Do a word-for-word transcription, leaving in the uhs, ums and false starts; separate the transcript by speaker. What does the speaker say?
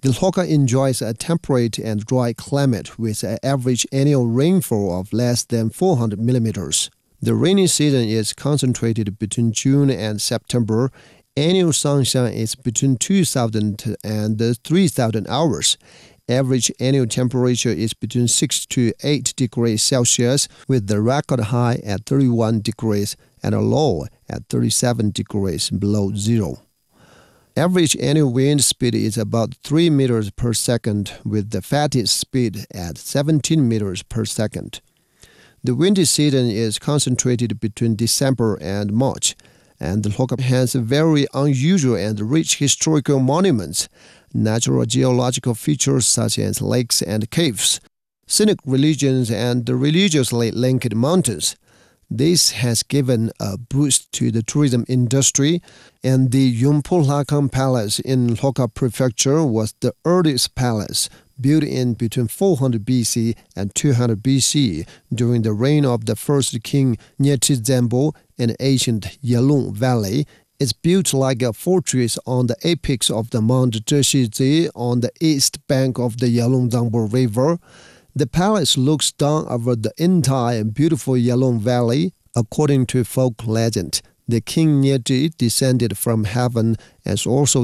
Speaker 1: The Lhoka enjoys a temperate and dry climate with an average annual rainfall of less than four hundred millimeters. The rainy season is concentrated between June and September. Annual sunshine is between two thousand and three thousand hours. Average annual temperature is between six to eight degrees Celsius, with the record high at thirty-one degrees and a low at thirty-seven degrees below zero. Average annual wind speed is about three meters per second, with the fastest speed at seventeen meters per second. The windy season is concentrated between December and March, and the Lhoka has very unusual and rich historical monuments, natural geological features such as lakes and caves, scenic religions, and religiously linked mountains. This has given a boost to the tourism industry, and the Yongpo Lakang Palace in Lhoka Prefecture was the earliest palace, built in between four hundred B C and two hundred B C during the reign of the first king Nyeti Zembo in ancient Yalong Valley. It's built like a fortress on the apex of the Mount Zheshizhi on the east bank of the Yalong River. The palace looks down over the entire beautiful Yalong Valley. According to folk legend, the king Nyeti descended from heaven as also